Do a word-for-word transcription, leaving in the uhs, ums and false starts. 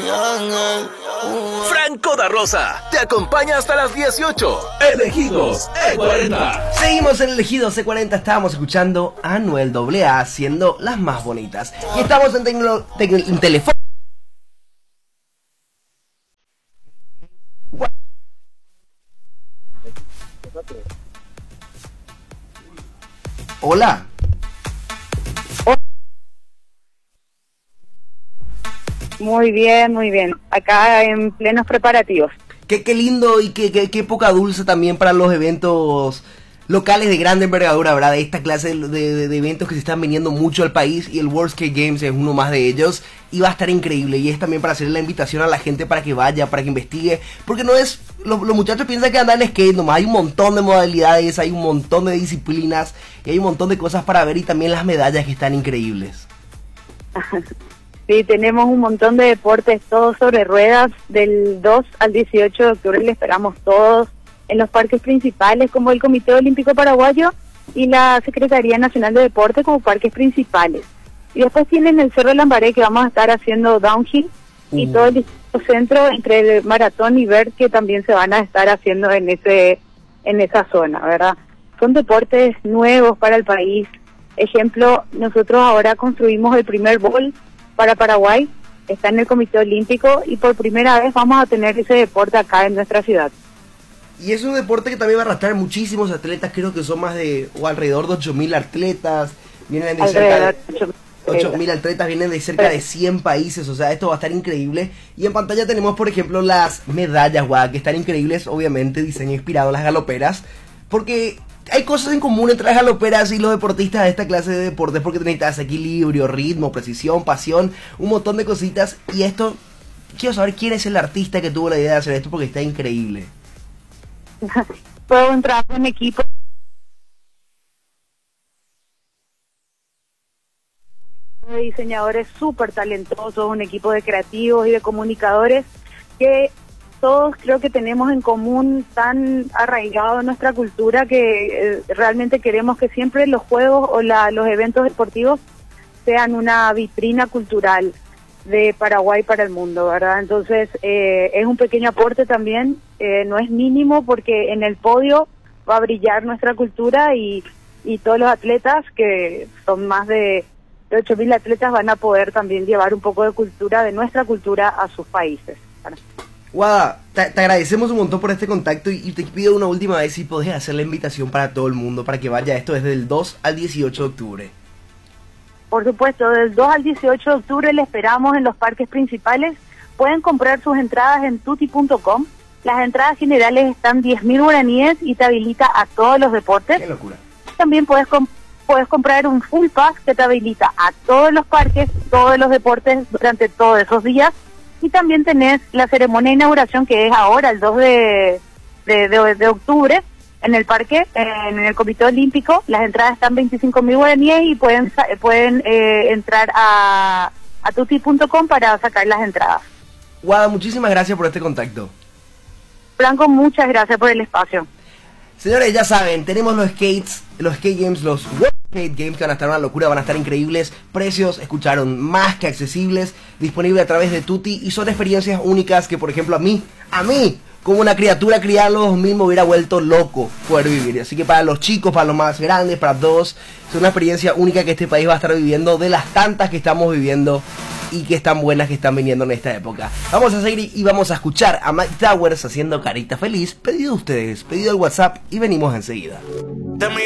Franco da Rosa te acompaña hasta las dieciocho. Elegidos E cuarenta. Seguimos en Elegidos C cuarenta. Estábamos escuchando a Anuel doble A haciendo las más bonitas. Y estamos en, tecno, tec- en teléfono. Hola. Muy bien, muy bien. Acá en plenos preparativos. Qué, qué lindo y qué, qué, qué época dulce también para los eventos locales de grande envergadura, ¿verdad? De esta clase de, de, de eventos que se están viniendo mucho al país, y el World Skate Games es uno más de ellos, y va a estar increíble. Y es también para hacer la invitación a la gente para que vaya, para que investigue, porque no es, lo, los muchachos piensan que andan en skate nomás, hay un montón de modalidades, hay un montón de disciplinas, y hay un montón de cosas para ver, y también las medallas que están increíbles. Sí, tenemos un montón de deportes, todos sobre ruedas, del dos al dieciocho de octubre. Le esperamos todos en los parques principales, como el Comité Olímpico Paraguayo y la Secretaría Nacional de Deporte, como parques principales. Y después tienen el Cerro de Lambaré, que vamos a estar haciendo downhill, uh. y todo el distrito centro entre el maratón y vert, que también se van a estar haciendo en ese en esa zona, ¿verdad? Son deportes nuevos para el país. Ejemplo, nosotros ahora construimos el primer bowl para Paraguay, está en el Comité Olímpico, y por primera vez vamos a tener ese deporte acá en nuestra ciudad. Y es un deporte que también va a arrastrar muchísimos atletas, creo que son más de, o alrededor de ocho mil atletas, vienen de cerca de ocho mil atletas, vienen de cerca de cien países, o sea, esto va a estar increíble. Y en pantalla tenemos, por ejemplo, las medallas, guau, que están increíbles, obviamente diseño inspirado en las galoperas, porque hay cosas en común entre las galoperas y los deportistas de esta clase de deportes, porque necesitas equilibrio, ritmo, precisión, pasión, un montón de cositas. Y esto, quiero saber quién es el artista que tuvo la idea de hacer esto, porque está increíble. Fue un trabajo en equipo. Un equipo de diseñadores súper talentosos, un equipo de creativos y de comunicadores que todos creo que tenemos en común tan arraigado en nuestra cultura que eh, realmente queremos que siempre los juegos o la, los eventos deportivos sean una vitrina cultural de Paraguay para el mundo, ¿verdad? Entonces eh, es un pequeño aporte también, eh, no es mínimo, porque en el podio va a brillar nuestra cultura, y, y todos los atletas, que son más de ocho mil atletas, van a poder también llevar un poco de cultura, de nuestra cultura, a sus países, ¿verdad? Guada, te, te agradecemos un montón por este contacto, y, y te pido una última vez si podés hacer la invitación para todo el mundo, para que vaya esto desde el dos al dieciocho de octubre. Por supuesto, del dos al dieciocho de octubre le esperamos en los parques principales. Pueden comprar sus entradas en tuti punto com. Las entradas generales están diez mil guaraníes y te habilita a todos los deportes. ¡Qué locura! También puedes, comp puedes comprar un full pass que te habilita a todos los parques, todos los deportes durante todos esos días. Y también tenés la ceremonia de inauguración, que es ahora, el dos de, de, de, de octubre, en el parque, en el Comité Olímpico. Las entradas están veinticinco mil guaraníes y pueden pueden eh, entrar a, a tuti punto com para sacar las entradas. Guada, muchísimas gracias por este contacto. Franco, muchas gracias por el espacio. Señores, ya saben, tenemos los skates, los skate games, los World Skate Games, que van a estar una locura, van a estar increíbles. Precios, escucharon, más que accesibles, disponible a través de Tuti, y son experiencias únicas que, por ejemplo, a mí, a mí, como una criatura criada en los dos mil, me hubiera vuelto loco poder vivir. Así que para los chicos, para los más grandes, para todos, es una experiencia única que este país va a estar viviendo, de las tantas que estamos viviendo y que están buenas, que están viniendo en esta época. Vamos a seguir y vamos a escuchar a Mike Towers haciendo Carita Feliz, pedido a ustedes, pedido al WhatsApp, y venimos enseguida.